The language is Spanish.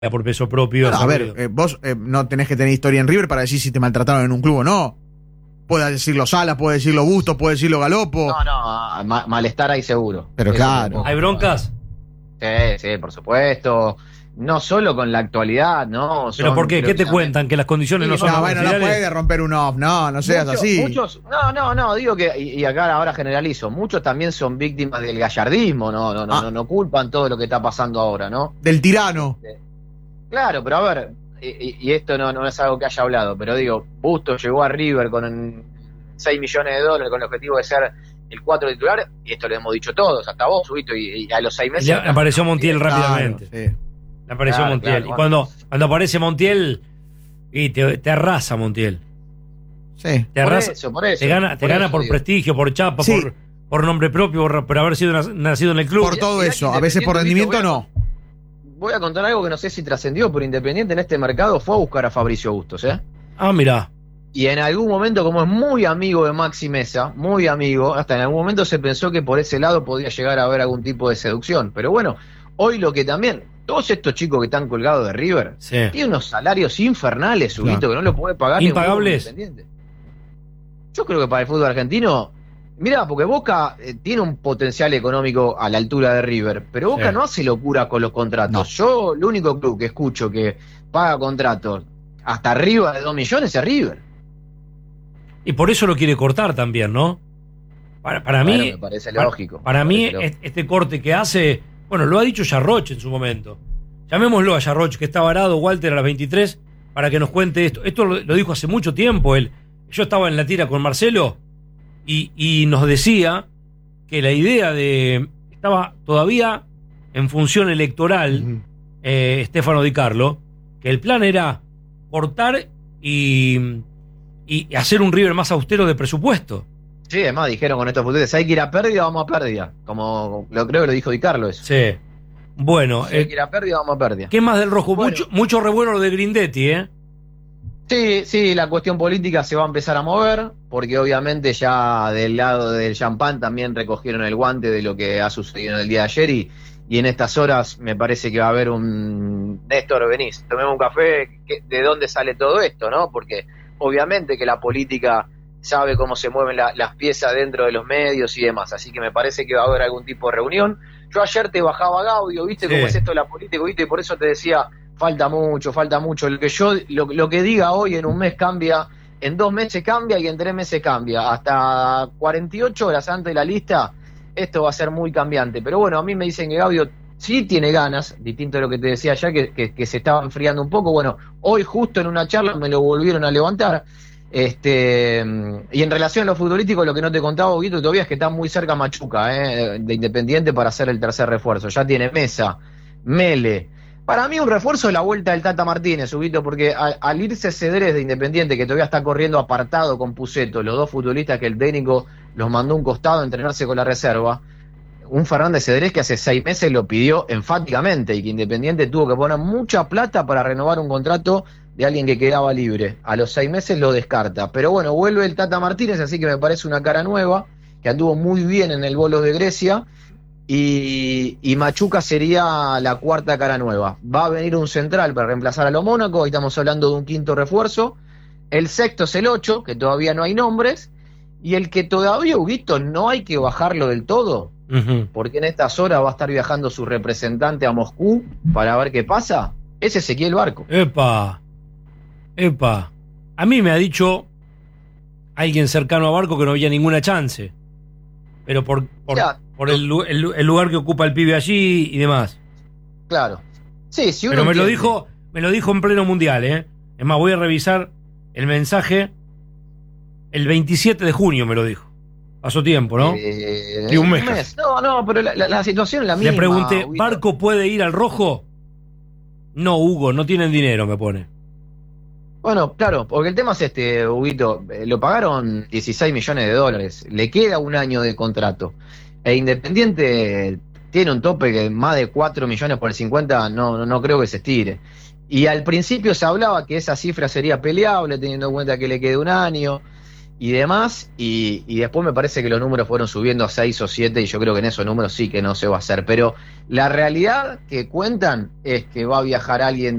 por peso propio. No, a ver, vos no tenés que tener historia en River para decir si te maltrataron en un club o no. Puede decirlo Salas, puede decirlo Bustos, puede decirlo Galopo. No, malestar hay seguro. Pero Eso claro. tampoco. ¿Hay broncas? Sí, por supuesto. No solo con la actualidad, ¿no? ¿Pero por qué? ¿Qué te cuentan? ¿Que las condiciones no son No, bueno, no ideales? puede romper un off, no seas así. No, digo que, y acá ahora generalizo, muchos también son víctimas del gallardismo, no culpan todo lo que está pasando ahora, ¿no? Del tirano. Claro, pero a ver, y esto no es algo que haya hablado, pero digo, Bustos llegó a River con 6 millones de dólares con el objetivo de ser el 4 titular, y esto lo hemos dicho todos, hasta vos, Subito, y a los 6 meses... Ya apareció Montiel rápidamente. Claro, sí. Apareció Montiel. Claro, y cuando aparece Montiel, y te arrasa Montiel. Sí. Te arrasa, por eso, te gana por digo. prestigio, por chapa, Sí. por nombre propio, por haber sido nacido en el club. Por todo mirá eso, que a veces por Independiente, rendimiento no. Voy a contar algo que no sé si trascendió, pero Independiente en este mercado fue a buscar a Fabricio Bustos, ¿eh? Ah, mirá. Y en algún momento, como es muy amigo de Maxi Mesa, muy amigo, hasta en algún momento se pensó que por ese lado podía llegar a haber algún tipo de seducción. Pero bueno, hoy lo que también, todos estos chicos que están colgados de River, Sí. tienen unos salarios infernales, Subito, Claro. que no lo puede pagar Impagables. ningún Independiente. Yo creo que para el fútbol argentino, mirá, porque Boca tiene un potencial económico a la altura de River, pero Boca Sí. no hace locura con los contratos. No. Yo, el único club que escucho que paga contratos hasta arriba de 2 millones es River. Y por eso lo quiere cortar también, ¿no? Para Bueno, mí, me parece lógico. para me mí, parece lógico. este corte que hace, bueno, lo ha dicho Yarroch en su momento. Llamémoslo a Yarroch, que está varado, Walter, a las 23, para que nos cuente esto. Esto lo dijo hace mucho tiempo él. Yo estaba en la tira con Marcelo y nos decía que la idea estaba todavía en función electoral, Stefano Di Carlo, que el plan era cortar y hacer un River más austero de presupuesto. Sí, además dijeron con estos futbolistas, hay que ir a pérdida, vamos a pérdida. Como creo que lo dijo Di Carlo eso. Sí. Bueno, Si hay que ir a pérdida, vamos a pérdida. ¿qué más del rojo? Bueno. Mucho revuelo lo de Grindetti, ¿eh? Sí, la cuestión política se va a empezar a mover, porque obviamente ya del lado del champán también recogieron el guante de lo que ha sucedido en el día de ayer y en estas horas me parece que va a haber un... Néstor, venís, tomemos un café, ¿de dónde sale todo esto, no? Porque obviamente que la política sabe cómo se mueven las piezas dentro de los medios y demás, así que me parece que va a haber algún tipo de reunión. Yo ayer te bajaba Gaudio, ¿viste Sí. cómo es esto de la política? ¿Viste? Y por eso te decía, falta mucho. Lo que diga hoy en un mes cambia, en 2 meses cambia y en 3 meses cambia. Hasta 48 horas antes de la lista, esto va a ser muy cambiante. Pero bueno, a mí me dicen que Gaudio sí tiene ganas, distinto a lo que te decía ayer, que se estaba enfriando un poco. Bueno, hoy justo en una charla me lo volvieron a levantar. Y en relación a lo futbolístico, lo que no te contaba, Huguito, todavía es que está muy cerca Machuca, de Independiente para hacer el tercer refuerzo. Ya tiene Mesa, Mele. Para mí un refuerzo es la vuelta del Tata Martínez, Huguito, porque al irse Cedrés de Independiente, que todavía está corriendo apartado con Pusetto, los dos futbolistas que el técnico los mandó a un costado a entrenarse con la reserva, un Fernández Cedrés que hace 6 meses lo pidió enfáticamente y que Independiente tuvo que poner mucha plata para renovar un contrato de alguien que quedaba libre. A los 6 meses lo descarta. Pero bueno, vuelve el Tata Martínez, así que me parece una cara nueva, que anduvo muy bien en el Bolos de Grecia, y Machuca sería la cuarta cara nueva. Va a venir un central para reemplazar a lo Mónaco, ahí estamos hablando de un quinto refuerzo. El sexto es el 8, que todavía no hay nombres, y el que todavía, Huguito, no hay que bajarlo del todo, porque en estas horas va a estar viajando su representante a Moscú para ver qué pasa, es Ezequiel Barco. Epa. A mí me ha dicho alguien cercano a Barco que no había ninguna chance. Pero por el lugar que ocupa el pibe allí y demás. Claro. Sí, si uno Pero me lo entiende. dijo en pleno mundial, ¿eh? Es más, voy a revisar el mensaje. El 27 de junio me lo dijo. Pasó tiempo, ¿no? Sí, un mes. No, pero la situación es la misma. Le pregunté, Huguito. ¿Barco puede ir al rojo? No, Hugo, no tienen dinero, me pone. Bueno, claro, porque el tema es este, Huguito, lo pagaron 16 millones de dólares, le queda un año de contrato, e Independiente tiene un tope que más de 4 millones por el 50 no creo que se estire. Y al principio se hablaba que esa cifra sería peleable, teniendo en cuenta que le queda un año, y demás, y después me parece que los números fueron subiendo a 6 o 7, y yo creo que en esos números sí que no se va a hacer, pero la realidad que cuentan es que va a viajar alguien